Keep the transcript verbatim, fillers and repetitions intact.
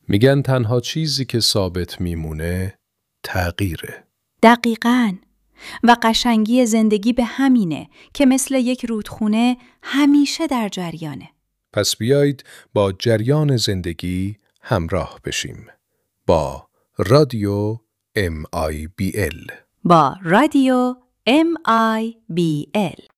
میگن تنها چیزی که ثابت میمونه تغییره. دقیقاً. و قشنگی زندگی به همینه که مثل یک رودخونه همیشه در جریانه. پس بیایید با جریان زندگی همراه بشیم. با رادیو ام آی بی ال. با رادیو ام آی بی ال.